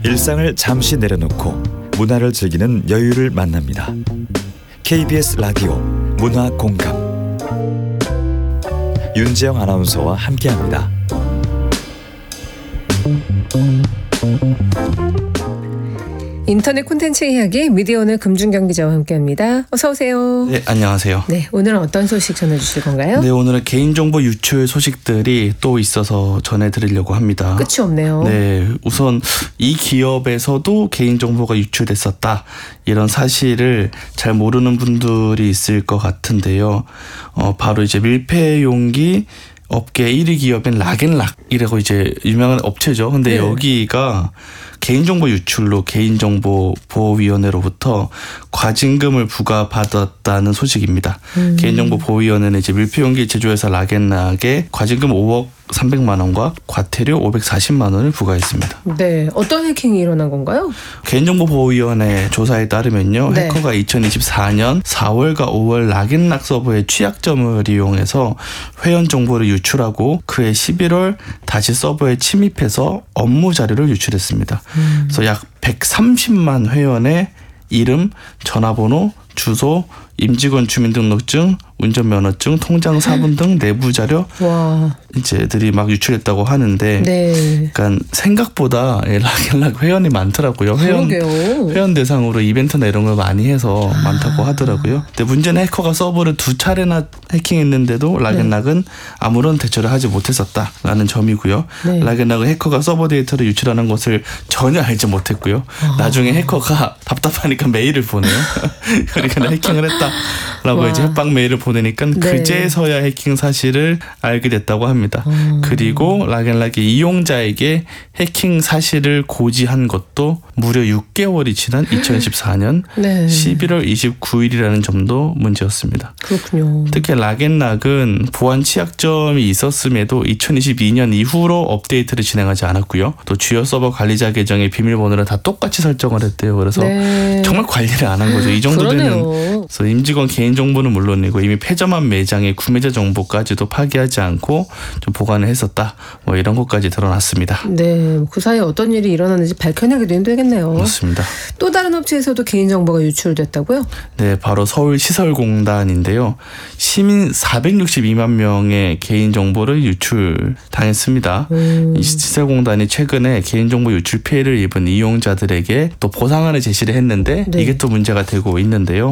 일상을 잠시 내려놓고 문화를 즐기는 여유를 만납니다. KBS 라디오 문화공감 윤지영 아나운서와 함께합니다. 인터넷 콘텐츠 이야기 미디어오늘 금준경 기자와 함께합니다. 어서 오세요. 네, 안녕하세요. 네, 오늘은 어떤 소식 전해주실 건가요? 네, 오늘은 개인정보 유출 소식들이 또 있어서 전해드리려고 합니다. 끝이 없네요. 네, 우선 이 기업에서도 개인정보가 유출됐었다. 이런 사실을 잘 모르는 분들이 있을 것 같은데요. 바로 이제 밀폐용기 업계 1위 기업인 락앤락이라고 이제 유명한 업체죠. 근데 여기가 개인정보 유출로 개인정보보호위원회로부터 과징금을 부과받았다는 소식입니다. 개인정보보호위원회는 이제 밀폐용기 제조회사 락앤락에 과징금 5억 300만 원과 과태료 540만 원을 부과했습니다. 네, 어떤 해킹이 일어난 건가요? 개인정보보호위원회 조사에 따르면요. 해커가 2024년 4월과 5월 락앤락 서버의 취약점을 이용해서 회원 정보를 유출하고 그해 11월 다시 서버에 침입해서 업무 자료를 유출했습니다. 그래서 약 130만 회원의 이름, 전화번호, 주소, 임직원 주민등록증, 운전면허증, 통장 사본 등 내부 자료 이제들이 막 유출했다고 하는데, 그러니까 생각보다 락앤락 회원이 많더라고요. 회원 대상으로 이벤트나 이런 걸 많이 해서 많다고 하더라고요. 근데 문제는 해커가 서버를 2차례나 해킹했는데도 락앤락은 아무런 대처를 하지 못했었다라는 점이고요. 락앤락은 해커가 서버 데이터를 유출하는 것을 전혀 알지 못했고요. 나중에 해커가 답답하니까 메일을 보내요. 그러니까 해킹을 했다라고 이제 협박 메일을 보내니까 그제서야 해킹 사실을 알게 됐다고 합니다. 그리고 락앤락이 이용자에게 해킹 사실을 고지한 것도 무려 6개월이 지난 2014년 11월 29일이라는 점도 문제였습니다. 그렇군요. 특히 락앤락은 보안 취약점이 있었음에도 2022년 이후로 업데이트를 진행하지 않았고요. 또 주요 서버 관리자 계정의 비밀번호를 다 똑같이 설정을 했대요. 그래서 정말 관리를 안 한 거죠. 이 정도 되는. 그래서 임직원 개인정보는 물론이고 이미 폐점한 매장의 구매자 정보까지도 파기하지 않고 좀 보관을 했었다. 뭐 이런 것까지 드러났습니다. 네, 그 사이에 어떤 일이 일어났는지 밝혀내기도 힘들겠네요. 그렇습니다. 또 다른 업체에서도 개인정보가 유출됐다고요? 네, 바로 서울시설공단인데요. 시민 462만 명의 개인정보를 유출당했습니다. 이 시설공단이 최근에 개인정보 유출 피해를 입은 이용자들에게 또 보상안을 제시를 했는데 이게 또 문제가 되고 있는데요.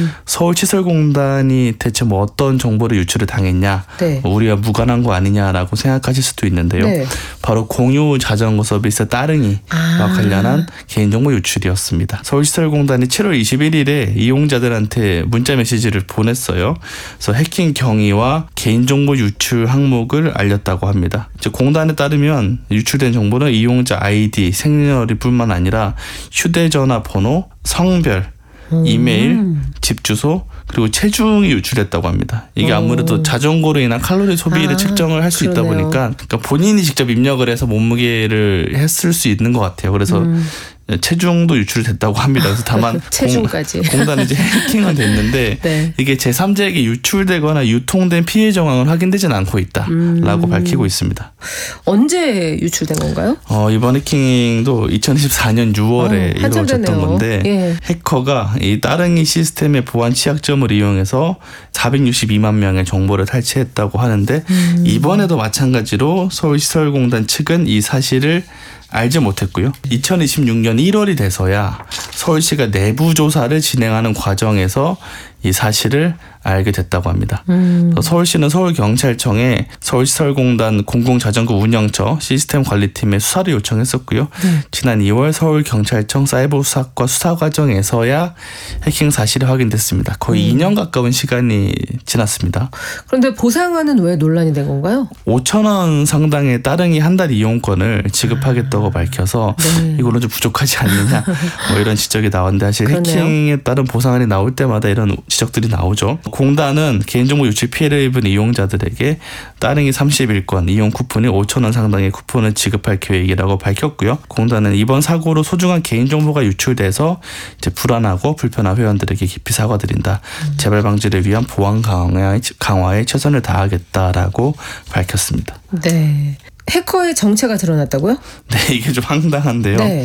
서울시설공단이 대체 뭐 어떤 정보를 유출을 당했냐, 우리가 무관한 거 아니냐라고 생각하실 수도 있는데요. 바로 공유 자전거 서비스 따릉이와 관련한 개인정보 유출이었습니다. 서울시설공단이 7월 21일에 이용자들한테 문자 메시지를 보냈어요. 그래서 해킹 경위와 개인정보 유출 항목을 알렸다고 합니다. 공단에 따르면 유출된 정보는 이용자 아이디, 생년월일뿐만 아니라 휴대전화 번호, 성별, 이메일, 집 주소, 그리고 체중이 유출됐다고 합니다. 이게 아무래도 자전거로 인한 칼로리 소비를 측정을 할 수 있다 보니까 그러니까 본인이 직접 입력을 해서 몸무게를 했을 수 있는 것 같아요. 그래서 체중도 유출됐다고 합니다. 그래서 다만 체중까지 공단이 이제 해킹은 됐는데 이게 제3자에게 유출되거나 유통된 피해 정황은 확인되지는 않고 있다라고 밝히고 있습니다. 언제 유출된 건가요? 이번 해킹도 2024년 6월에 이루어졌던 건데 해커가 이 따릉이 시스템의 보안 취약점을 이용해서 462만 명의 정보를 탈취했다고 하는데 이번에도 마찬가지로 서울시설공단 측은 이 사실을 알지 못했고요. 2026년 1월이 돼서야 서울시가 내부 조사를 진행하는 과정에서 이 사실을 알게 됐다고 합니다. 서울시는 서울경찰청에 서울시설공단 공공자전거 운영처 시스템 관리팀에 수사를 요청했었고요. 지난 2월 서울경찰청 사이버수사과 수사 과정에서야 해킹 사실이 확인됐습니다. 거의 2년 가까운 시간이 지났습니다. 그런데 보상안은 왜 논란이 된 건가요? 5천 원 상당의 따릉이 한 달 이용권을 지급하겠다고 밝혀서 이걸로 좀 부족하지 않느냐 뭐 이런 지적이 나왔는데 사실 해킹에 따른 보상안이 나올 때마다 이런 지적들이 나오죠. 공단은 개인정보 유출 피해를 입은 이용자들에게 따릉이 31건, 이용 쿠폰이 5천 원 상당의 쿠폰을 지급할 계획이라고 밝혔고요. 공단은 이번 사고로 소중한 개인정보가 유출돼서 이제 불안하고 불편한 회원들에게 깊이 사과드린다. 재발 방지를 위한 보안 강화에 최선을 다하겠다라고 밝혔습니다. 네. 해커의 정체가 드러났다고요? 네, 이게 좀 황당한데요. 네.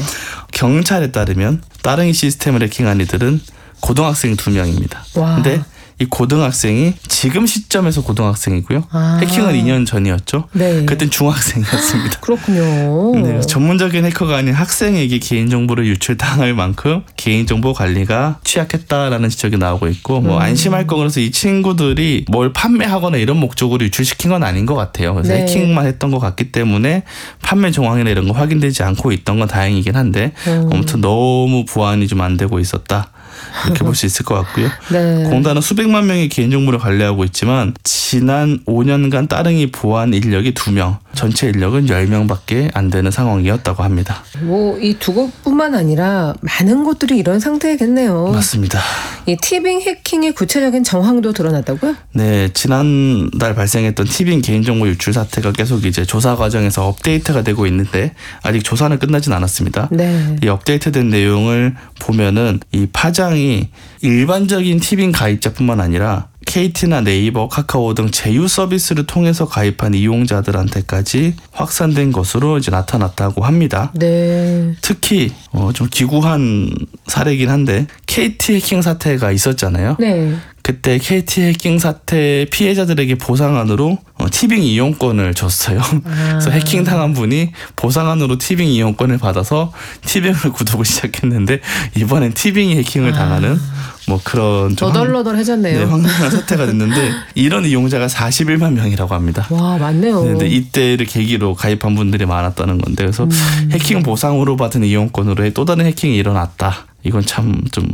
경찰에 따르면 따릉이 시스템을 해킹한 이들은 고등학생 2명입니다. 와. 근데 이 고등학생이 지금 시점에서 고등학생이고요. 해킹은 2년 전이었죠. 네. 그땐 중학생이었습니다. 그렇군요. 네, 전문적인 해커가 아닌 학생에게 개인정보를 유출당할 만큼 개인정보 관리가 취약했다라는 지적이 나오고 있고 뭐 안심할 거 그래서 이 친구들이 뭘 판매하거나 이런 목적으로 유출시킨 건 아닌 것 같아요. 그래서 네. 해킹만 했던 것 같기 때문에 판매 정황이나 이런 거 확인되지 않고 있던 건 다행이긴 한데 아무튼 너무 보안이 좀 안 되고 있었다. 이렇게 볼 수 있을 것 같고요. 네. 공단은 수백만 명의 개인정보를 관리하고 있지만 지난 5년간 따릉이 보안 인력이 2명, 전체 인력은 10명밖에 안 되는 상황이었다고 합니다. 뭐 이 두 곳뿐만 아니라 많은 곳들이 이런 상태겠네요. 맞습니다. 이 티빙 해킹의 구체적인 정황도 드러났다고요? 네, 지난달 발생했던 티빙 개인정보 유출 사태가 계속 이제 조사 과정에서 업데이트가 되고 있는데 아직 조사는 끝나진 않았습니다. 네. 이 업데이트된 내용을 보면은 이 파장이 일반적인 티빙 가입자뿐만 아니라 KT나 네이버, 카카오 등 제휴 서비스를 통해서 가입한 이용자들한테까지 확산된 것으로 이제 나타났다고 합니다. 네. 특히 좀 기구한 사례이긴 한데 KT 해킹 사태가 있었잖아요. 네. 그때 KT 해킹 사태 피해자들에게 보상안으로 티빙 이용권을 줬어요. 그래서 해킹당한 분이 보상안으로 티빙 이용권을 받아서 티빙을 구독을 시작했는데 이번엔 티빙이 해킹을 당하는 뭐 그런 좀 너덜너덜해졌네요. 네, 황당한 사태가 됐는데 이런 이용자가 41만 명이라고 합니다. 와, 맞네요. 근데 이때를 계기로 가입한 분들이 많았다는 건데 그래서 해킹 보상으로 받은 이용권으로 또 다른 해킹이 일어났다. 이건 참 좀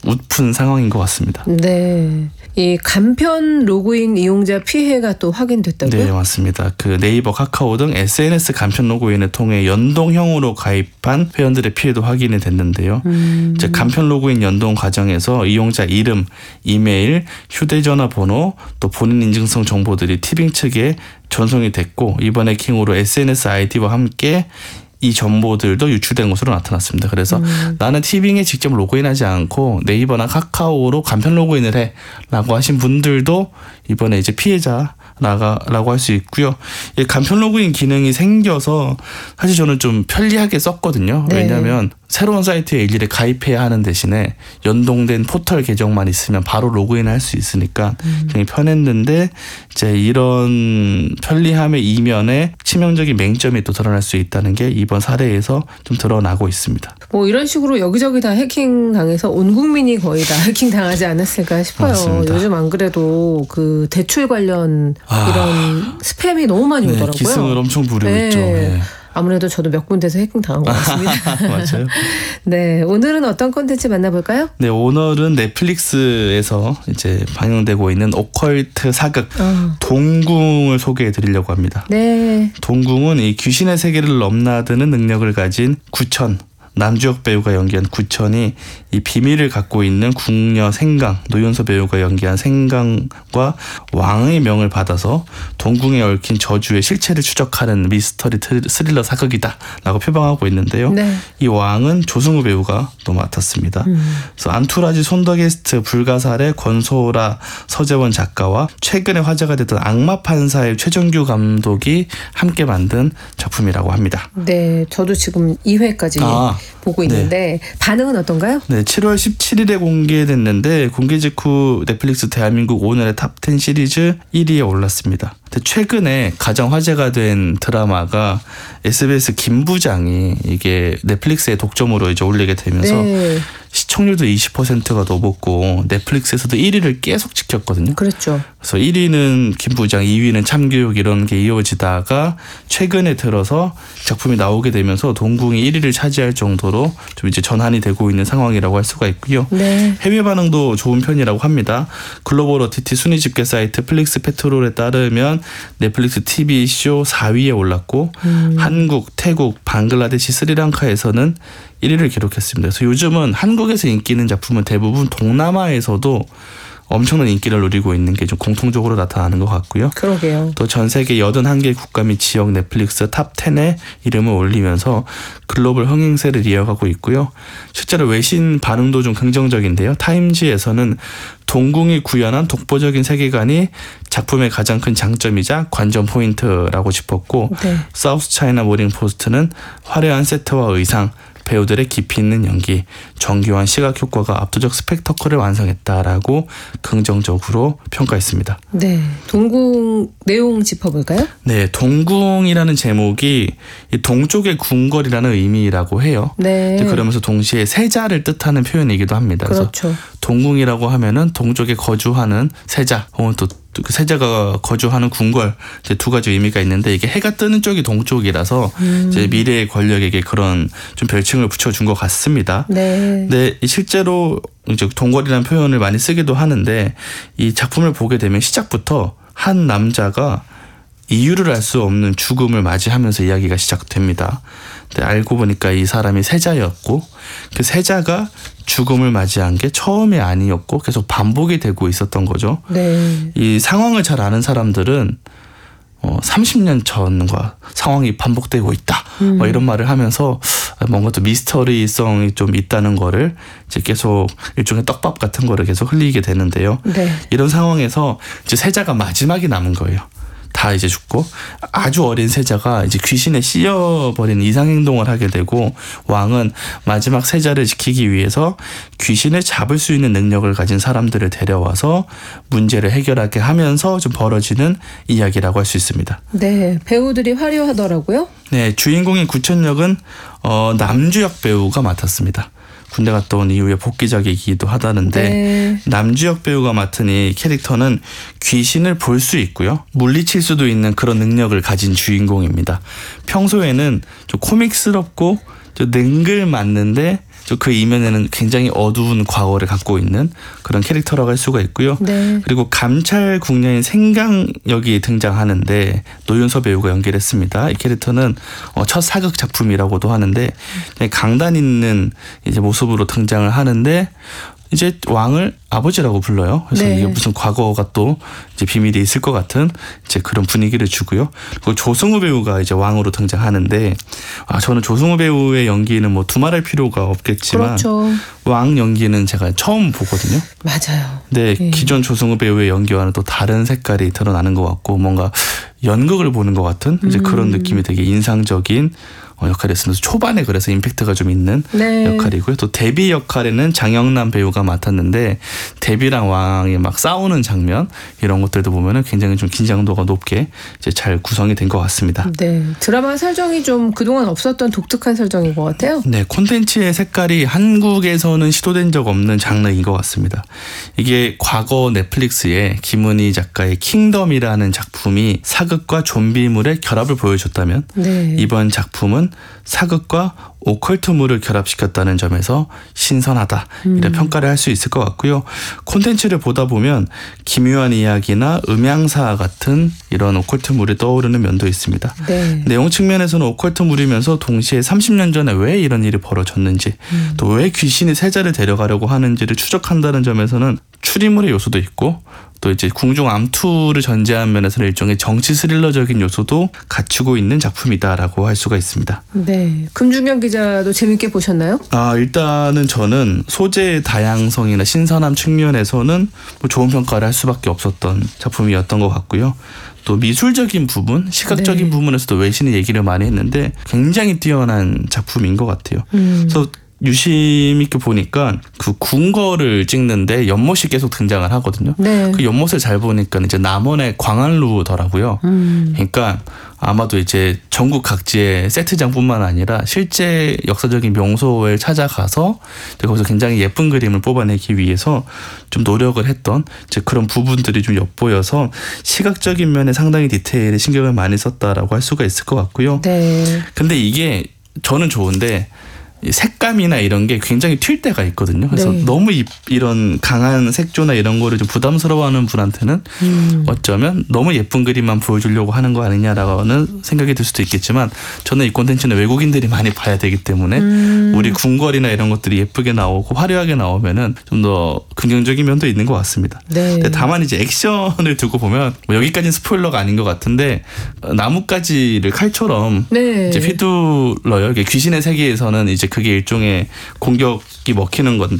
웃픈 상황인 것 같습니다. 네. 이 간편 로그인 이용자 피해가 또 확인됐다고요? 네, 맞습니다. 그 네이버, 카카오 등 SNS 간편 로그인을 통해 연동형으로 가입한 회원들의 피해도 확인이 됐는데요. 이제 간편 로그인 연동 과정에서 이용자 이름, 이메일, 휴대전화 번호, 또 본인 인증성 정보들이 티빙 측에 전송이 됐고 이번 해킹으로 SNS 아이디와 함께 이 정보들도 유출된 것으로 나타났습니다. 그래서 나는 티빙에 직접 로그인하지 않고 네이버나 카카오로 간편 로그인을 해 라고 하신 분들도 이번에 이제 피해자라고 할 수 있고요. 이 간편 로그인 기능이 생겨서 사실 저는 좀 편리하게 썼거든요. 네. 왜냐하면 새로운 사이트에 일일이 가입해야 하는 대신에 연동된 포털 계정만 있으면 바로 로그인할 수 있으니까 굉장히 편했는데 이제 이런 편리함의 이면에 치명적인 맹점이 또 드러날 수 있다는 게 이번 사례에서 좀 드러나고 있습니다. 뭐 이런 식으로 여기저기 다 해킹 당해서 온 국민이 거의 다 해킹 당하지 않았을까 싶어요. 맞습니다. 요즘 안 그래도 그 대출 관련 이런 스팸이 너무 많이 네, 오더라고요. 기승을 엄청 부리고 있죠. 네. 아무래도 저도 몇 군데서 해킹 당한 것 같습니다. 맞아요. 네, 오늘은 어떤 콘텐츠 만나볼까요? 네, 오늘은 넷플릭스에서 이제 방영되고 있는 오컬트 사극 동궁을 소개해 드리려고 합니다. 네. 동궁은 이 귀신의 세계를 넘나드는 능력을 가진 구천, 남주혁 배우가 연기한 구천이 이 비밀을 갖고 있는 궁녀 생강, 노윤서 배우가 연기한 생강과 왕의 명을 받아서 동궁에 얽힌 저주의 실체를 추적하는 미스터리 스릴러 사극이다 라고 표방하고 있는데요. 네. 이 왕은 조승우 배우가 또 맡았습니다. 그래서 안투라지 손더게스트 불가사의 권소라 서재원 작가와 최근에 화제가 됐던 악마 판사의 최정규 감독이 함께 만든 작품이라고 합니다. 네, 저도 지금 2회까지 보고 있는데 반응은 어떤가요? 네, 7월 17일에 공개됐는데 공개 직후 넷플릭스 대한민국 오늘의 탑10 시리즈 1위에 올랐습니다. 근데 최근에 가장 화제가 된 드라마가 SBS 김부장이 이게 넷플릭스의 독점으로 이제 올리게 되면서 네. 시청률도 20%가 넘었고 넷플릭스에서도 1위를 계속 지켰거든요. 그렇죠. 그래서 1위는 김부장, 2위는 참교육 이런 게 이어지다가 최근에 들어서 작품이 나오게 되면서 동궁이 1위를 차지할 정도로 좀 이제 전환이 되고 있는 상황이라고 할 수가 있고요. 네. 해외 반응도 좋은 편이라고 합니다. 글로벌 OTT 순위 집계 사이트 플릭스 페트롤에 따르면 넷플릭스 TV쇼 4위에 올랐고 한국, 태국, 방글라데시, 스리랑카에서는 1위를 기록했습니다. 그래서 요즘은 한국에서 인기 있는 작품은 대부분 동남아에서도 엄청난 인기를 누리고 있는 게 좀 공통적으로 나타나는 것 같고요. 그러게요. 또 전 세계 81개 국가 및 지역 넷플릭스 탑 10에 이름을 올리면서 글로벌 흥행세를 이어가고 있고요. 실제로 외신 반응도 좀 긍정적인데요. 타임지에서는 동궁이 구현한 독보적인 세계관이 작품의 가장 큰 장점이자 관전 포인트라고 짚었고 네. 사우스 차이나 모닝 포스트는 화려한 세트와 의상, 배우들의 깊이 있는 연기, 정교한 시각 효과가 압도적 스펙터클을 완성했다라고 긍정적으로 평가했습니다. 네. 동궁 내용 짚어볼까요? 네, 동궁이라는 제목이 동쪽의 궁궐이라는 의미라고 해요. 네. 그러면서 동시에 세자를 뜻하는 표현이기도 합니다. 그렇죠. 그래서 동궁이라고 하면은 동쪽에 거주하는 세자, 혹은 또 그 세자가 거주하는 궁궐, 이제 두 가지 의미가 있는데 이게 해가 뜨는 쪽이 동쪽이라서 이제 미래의 권력에게 그런 좀 별칭을 붙여준 것 같습니다. 네. 네, 실제로 이제 동궐이라는 표현을 많이 쓰기도 하는데 이 작품을 보게 되면 시작부터 한 남자가 이유를 알 수 없는 죽음을 맞이하면서 이야기가 시작됩니다. 근데 알고 보니까 이 사람이 세자였고 그 세자가 죽음을 맞이한 게 처음이 아니었고 계속 반복이 되고 있었던 거죠. 네. 이 상황을 잘 아는 사람들은 30년 전과 상황이 반복되고 있다. 이런 말을 하면서 뭔가 또 미스터리성이 좀 있다는 거를 이제 계속 일종의 떡밥 같은 거를 계속 흘리게 되는데요. 네. 이런 상황에서 이제 세자가 마지막이 남은 거예요. 다 이제 죽고 아주 어린 세자가 이제 귀신에 씌여버린 이상행동을 하게 되고 왕은 마지막 세자를 지키기 위해서 귀신을 잡을 수 있는 능력을 가진 사람들을 데려와서 문제를 해결하게 하면서 좀 벌어지는 이야기라고 할 수 있습니다. 네. 배우들이 화려하더라고요. 네, 주인공인 구천역은 남주혁 배우가 맡았습니다. 군대 갔다 온 이후에 복귀작이기도 하다는데 네. 남주혁 배우가 맡은 이 캐릭터는 귀신을 볼 수 있고요. 물리칠 수도 있는 그런 능력을 가진 주인공입니다. 평소에는 좀 코믹스럽고 좀 능글맞는데 그 이면에는 굉장히 어두운 과거를 갖고 있는 그런 캐릭터라고 할 수가 있고요. 네. 그리고 감찰 궁녀인 생강역이 등장하는데 노윤서 배우가 연기를 했습니다. 이 캐릭터는 첫 사극 작품이라고도 하는데 강단 있는 이제 모습으로 등장을 하는데 이제 왕을 아버지라고 불러요. 그래서 네. 이게 무슨 과거가 또 이제 비밀이 있을 것 같은 이제 그런 분위기를 주고요. 그리고 조승우 배우가 이제 왕으로 등장하는데 저는 조승우 배우의 연기는 뭐 두말할 필요가 없겠지만 그렇죠. 왕 연기는 제가 처음 보거든요. 맞아요. 근데 네. 기존 조승우 배우의 연기와는 또 다른 색깔이 드러나는 것 같고 뭔가 연극을 보는 것 같은 이제 그런 느낌이 되게 인상적인 역할이었습니다. 초반에 그래서 임팩트가 좀 있는 네. 역할이고요. 또 데비 역할에는 장영남 배우가 맡았는데 데비랑 왕이 막 싸우는 장면 이런 것들도 보면은 굉장히 좀 긴장도가 높게 이제 잘 구성이 된 것 같습니다. 네. 드라마 설정이 좀 그동안 없었던 독특한 설정인 것 같아요. 네, 콘텐츠의 색깔이 한국에서는 시도된 적 없는 장르인 것 같습니다. 이게 과거 넷플릭스에 김은희 작가의 킹덤이라는 작품이 사극과 좀비물의 결합을 보여줬다면 네. 이번 작품은 사극과 오컬트물을 결합시켰다는 점에서 신선하다 이런 평가를 할 수 있을 것 같고요. 콘텐츠를 보다 보면 기묘한 이야기나 음향사 같은 이런 오컬트물이 떠오르는 면도 있습니다. 네. 내용 측면에서는 오컬트물이면서 동시에 30년 전에 왜 이런 일이 벌어졌는지 또 왜 귀신이 세자를 데려가려고 하는지를 추적한다는 점에서는 추리물의 요소도 있고 또 이제 궁중 암투를 전제한 면에서는 일종의 정치 스릴러적인 요소도 갖추고 있는 작품이다라고 할 수가 있습니다. 네. 금준경 기자도 재밌게 보셨나요? 일단은 저는 소재의 다양성이나 신선함 측면에서는 뭐 좋은 평가를 할 수밖에 없었던 작품이었던 것 같고요. 또 미술적인 부분, 시각적인 네. 부분에서도 외신의 얘기를 많이 했는데 굉장히 뛰어난 작품인 것 같아요. 그래서 유심 있게 보니까 그 궁궐을 찍는데 연못이 계속 등장을 하거든요. 네. 그 연못을 잘 보니까 이제 남원의 광안루더라고요. 그러니까 아마도 이제 전국 각지의 세트장뿐만 아니라 실제 역사적인 명소에 찾아가서 거기서 굉장히 예쁜 그림을 뽑아내기 위해서 좀 노력을 했던 이제 그런 부분들이 좀 엿보여서 시각적인 면에 상당히 디테일에 신경을 많이 썼다라고 할 수가 있을 것 같고요. 네. 근데 이게 저는 좋은데 이 색감이나 이런 게 굉장히 튈 때가 있거든요. 그래서 네. 너무 이런 강한 색조나 이런 거를 좀 부담스러워하는 분한테는 어쩌면 너무 예쁜 그림만 보여주려고 하는 거 아니냐라고는 생각이 들 수도 있겠지만 저는 이 콘텐츠는 외국인들이 많이 봐야 되기 때문에 우리 궁궐이나 이런 것들이 예쁘게 나오고 화려하게 나오면은 좀 더 긍정적인 면도 있는 것 같습니다. 네. 근데 다만 이제 액션을 두고 보면 뭐 여기까지는 스포일러가 아닌 것 같은데 나뭇가지를 칼처럼 네. 이제 휘둘러요. 이게 귀신의 세계에서는 이제 그게 일종의 공격이 먹히는 건데